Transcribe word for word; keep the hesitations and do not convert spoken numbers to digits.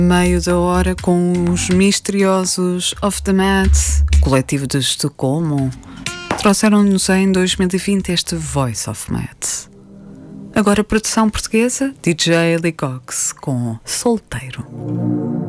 Meio da hora com os misteriosos Off the Mat, coletivo de Estocolmo. Trouxeram-nos em dois mil e vinte este Voice of Mat. Agora produção portuguesa, D J Lee Cox com Solteiro.